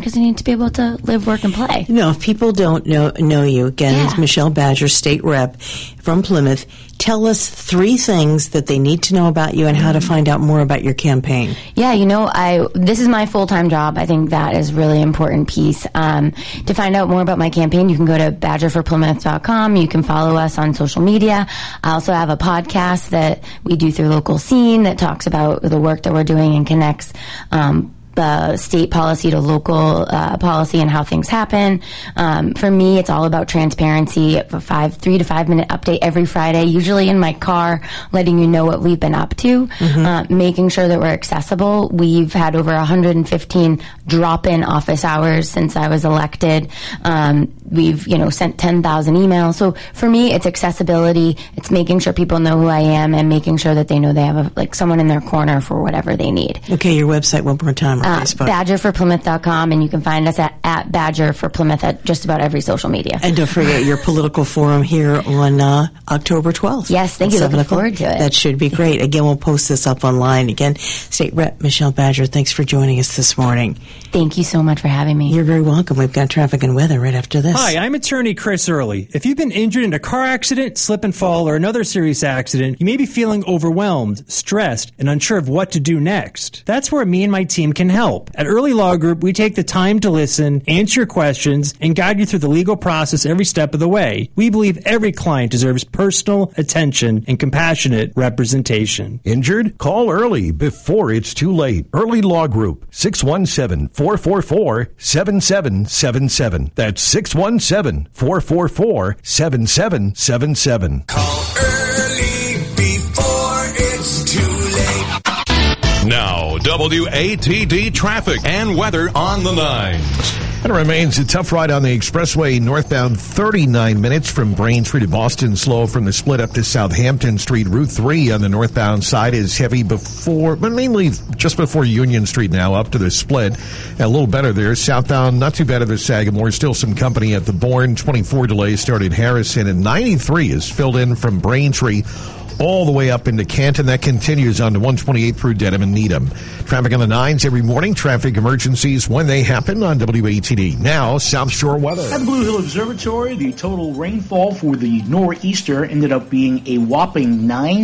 because they need to be able to live, work, and play. If people don't know you, again, it's Michelle Badger, state rep from Plymouth. Tell us 3 things that they need to know about you and how to find out more about your campaign. Yeah, this is my full-time job. I think that is a really important piece. To find out more about my campaign, you can go to badgerforplymouth.com. You can follow us on social media. I also have a podcast that we do through Local Scene that talks about the work that we're doing and connects the state policy to local policy and how things happen. For me, it's all about transparency. A 3 to 5 minute update every Friday, usually in my car, letting you know what we've been up to, making sure that we're accessible. We've had over 115 drop-in office hours since I was elected. We've, sent 10,000 emails. So for me, it's accessibility. It's making sure people know who I am and making sure that they know they have someone in their corner for whatever they need. Okay, your website one more time. Badgerforplymouth.com, and you can find us at Badger for Plymouth at just about every social media. And don't forget your political forum here on October 12th. Yes, thank you. Looking forward to it. That should be great. Again, we'll post this up online. Again, State Rep Michelle Badger, thanks for joining us this morning. Thank you so much for having me. You're very welcome. We've got traffic and weather right after this. Hi, I'm attorney Chris Early. If you've been injured in a car accident, slip and fall, or another serious accident, you may be feeling overwhelmed, stressed, and unsure of what to do next. That's where me and my team can help. At Early Law Group, we take the time to listen, answer your questions, and guide you through the legal process every step of the way. We believe every client deserves personal attention and compassionate representation. Injured? Call early before it's too late. Early Law Group, 617-444-7777. That's 617-444-7777. Call early before it's too late. Now, WATD traffic and weather on the 9s. It remains a tough ride on the expressway northbound, 39 minutes from Braintree to Boston. Slow from the split up to Southampton Street. Route 3 on the northbound side is heavy but mainly just before Union Street now, up to the split. A little better there. Southbound, not too bad at the Sagamore. Still some company at the Bourne. 24 delays started Harrison, and 93 is filled in from Braintree all the way up into Canton. That continues on to 128 through Dedham and Needham. Traffic on the 9s every morning. Traffic emergencies when they happen on WATD. Now, South Shore weather. At the Blue Hill Observatory, the total rainfall for the nor'easter ended up being a whopping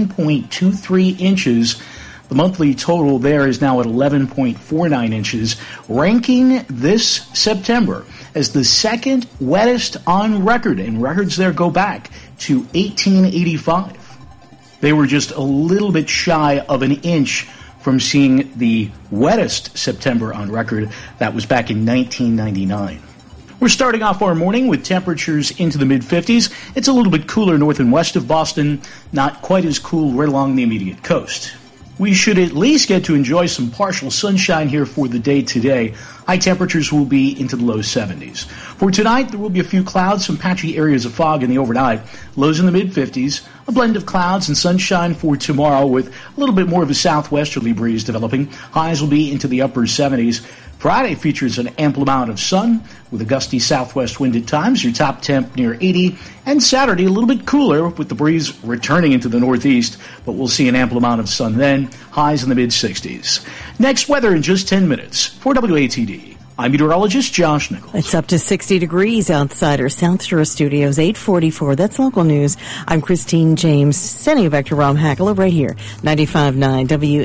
9.23 inches. The monthly total there is now at 11.49 inches, ranking this September as the second wettest on record, and records there go back to 1885. They were just a little bit shy of an inch from seeing the wettest September on record. That was back in 1999. We're starting off our morning with temperatures into the mid-50s. It's a little bit cooler north and west of Boston, not quite as cool right along the immediate coast. We should at least get to enjoy some partial sunshine here for the day today. High temperatures will be into the low 70s. For tonight, there will be a few clouds, some patchy areas of fog in the overnight. Lows in the mid-50s, a blend of clouds and sunshine for tomorrow with a little bit more of a southwesterly breeze developing. Highs will be into the upper 70s. Friday features an ample amount of sun with a gusty southwest wind at times, your top temp near 80. And Saturday, a little bit cooler with the breeze returning into the northeast, but we'll see an ample amount of sun then, highs in the mid-60s. Next, weather in just 10 minutes. For WATD, I'm meteorologist Josh Nichols. It's up to 60 degrees outside our South Shore studios, 844. That's local news. I'm Christine James, sending it back to Rob Hackler right here, 95.9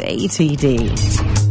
WATD.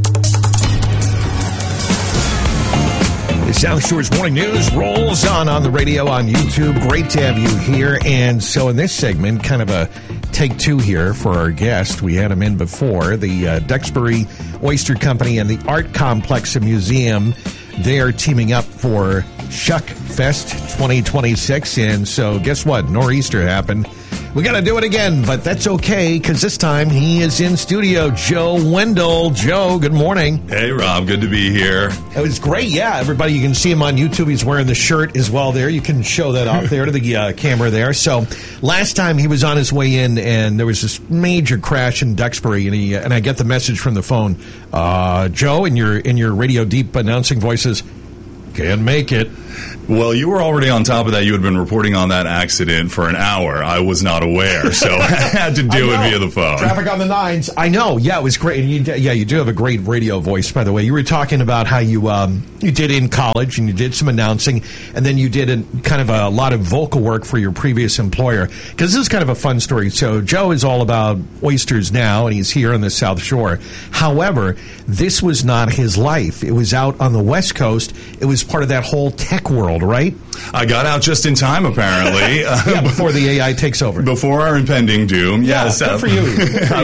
South Shore's Morning News rolls on the radio, on YouTube. Great to have you here. And so in this segment, kind of a take two here for our guest. We had him in before. The Duxbury Oyster Company and the Art Complex and Museum, they are teaming up for Shuck Fest 2026. And so guess what? Nor'easter happened. We got to do it again, but that's okay, because this time he is in studio. Joe Wendell. Joe, good morning. Hey, Rob. Good to be here. It was great. Yeah, everybody, you can see him on YouTube. He's wearing the shirt as well there. You can show that off there to the camera there. So last time he was on his way in, and there was this major crash in Duxbury, and I get the message from the phone. Joe, in your Radio Deep announcing voices, Can't make it. Well, you were already on top of that. You had been reporting on that accident for an hour. I was not aware, so I had to do it via the phone. Traffic on the 9s. I know. Yeah, it was great. And you do have a great radio voice, by the way. You were talking about how you did in college and you did some announcing, and then you did a lot of vocal work for your previous employer. Because this is kind of a fun story. So Joe is all about oysters now, and he's here on the South Shore. However, this was not his life. It was out on the West Coast. It was part of that whole tech world, right? I got out just in time, apparently. Before the AI takes over. Before our impending doom. Yes. Good for you.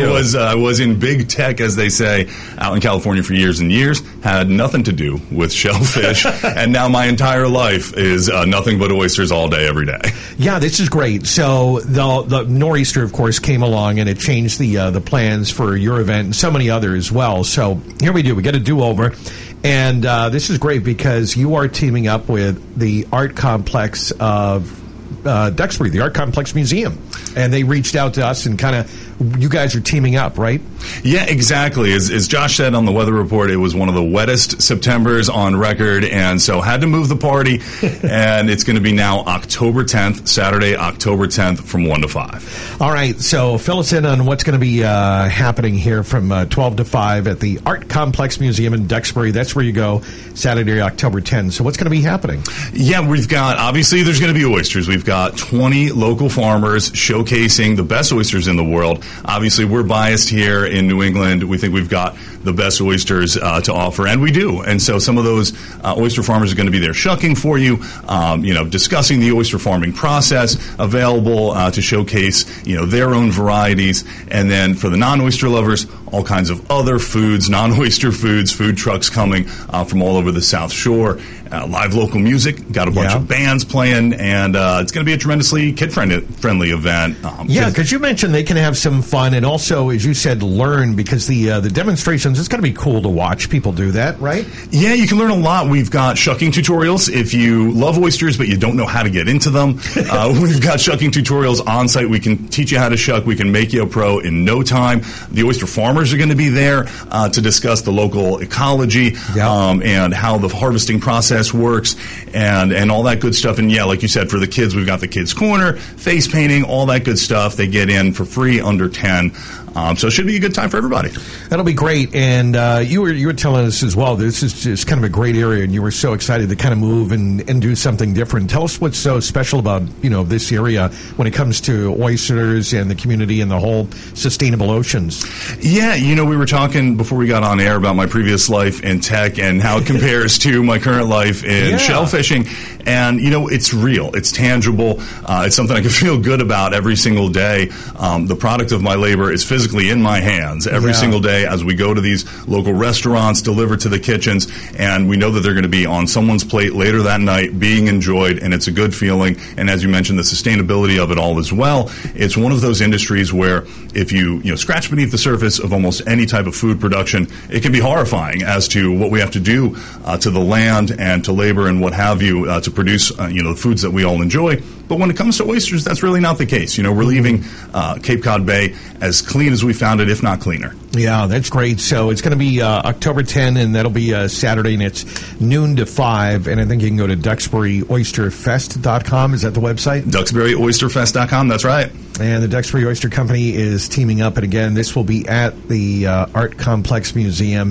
I was in big tech, as they say, out in California for years and years. Had nothing to do with shellfish. And now my entire life is nothing but oysters all day, every day. Yeah, this is great. So the Nor'easter, of course, came along, and it changed the plans for your event and so many others as well. So here we do. We get a do-over. And this is great because you are teaming up with the Art Complex of Duxbury, the Art Complex Museum. And they reached out to us and kind of, you guys are teaming up, right? Yeah, exactly. As Josh said on the weather report, it was one of the wettest Septembers on record, and so had to move the party. And it's going to be now October 10th, Saturday, October 10th from 1 to 5. All right, so fill us in on what's going to be happening here from 12 to 5 at the Art Complex Museum in Duxbury. That's where you go Saturday, October 10th. So what's going to be happening? Yeah, obviously there's going to be oysters. We've got 20 local farmers showcasing the best oysters in the world. Obviously, we're biased here in New England. We think we've got the best oysters to offer, and we do. And so some of those oyster farmers are going to be there shucking for you, discussing the oyster farming process, available to showcase, their own varieties. And then for the non-oyster lovers, all kinds of other foods, non-oyster foods, food trucks coming from all over the South Shore. Live local music, got a bunch of bands playing, and it's going to be a tremendously kid-friendly event. Because you mentioned they can have some fun, and also, as you said, learn, because the demonstrations, it's going to be cool to watch people do that, right? Yeah, you can learn a lot. We've got shucking tutorials. If you love oysters, but you don't know how to get into them, we've got shucking tutorials on site. We can teach you how to shuck. We can make you a pro in no time. The oyster farmers are going to be there to discuss the local ecology and how the harvesting process works and all that good stuff. And like you said, for the kids, we've got the kids corner, face painting, all that good stuff. They get in for free under 10. So it should be a good time for everybody. That'll be great. And you were telling us as well, this is just kind of a great area, and you were so excited to kind of move and do something different. Tell us what's so special about this area when it comes to oysters and the community and the whole sustainable oceans. Yeah, we were talking before we got on air about my previous life in tech and how it compares to my current life in shell fishing. And, it's real. It's tangible. It's something I can feel good about every single day. The product of my labor is physically in my hands every single day as we go to these local restaurants, deliver to the kitchens, and we know that they're going to be on someone's plate later that night being enjoyed, and it's a good feeling. And as you mentioned, the sustainability of it all as well. It's one of those industries where if you scratch beneath the surface of almost any type of food production, it can be horrifying as to what we have to do to the land and to labor and what have you to produce the foods that we all enjoy. But when it comes to oysters, that's really not the case. We're leaving Cape Cod Bay as clean as we found it, if not cleaner. Yeah, that's great. So it's going to be October 10, and that'll be Saturday, and it's noon to 5. And I think you can go to DuxburyOysterFest.com. Is that the website? DuxburyOysterFest.com, that's right. And the Duxbury Oyster Company is teaming up. And again, this will be at the Art Complex Museum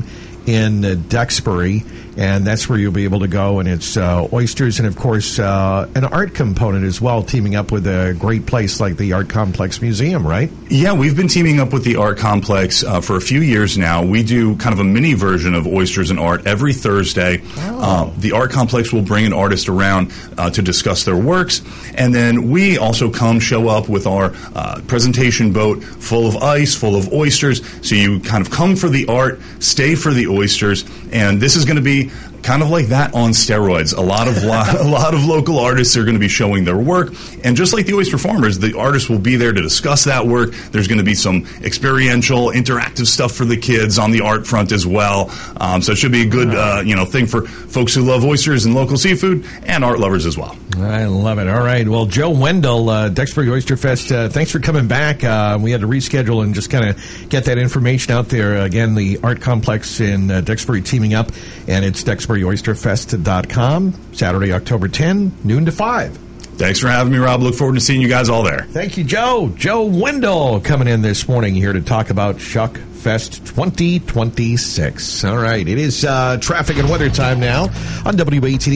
in Duxbury, and that's where you'll be able to go. And it's oysters and, of course, an art component as well, teaming up with a great place like the Art Complex Museum, right? Yeah, we've been teaming up with the Art Complex for a few years now. We do kind of a mini version of Oysters and Art every Thursday. The Art Complex will bring an artist around to discuss their works, and then we also show up with our presentation boat full of ice, full of oysters, so you kind of come for the art, stay for the oysters, and this is going to be kind of like that on steroids. A lot of local artists are going to be showing their work, and just like the oyster farmers, the artists will be there to discuss that work. There's going to be some experiential, interactive stuff for the kids on the art front as well. So it should be a good thing for folks who love oysters and local seafood and art lovers as well. I love it. All right. Well, Joe Wendell, Duxbury Oyster Fest, thanks for coming back. We had to reschedule and just kind of get that information out there. Again, the Art Complex in Duxbury teaming up, and it's DuxburyOysterFest.com, Saturday, October 10, noon to 5. Thanks for having me, Rob. Look forward to seeing you guys all there. Thank you, Joe. Joe Wendell coming in this morning here to talk about Shuck Fest 2026. All right. It is traffic and weather time now on WATD.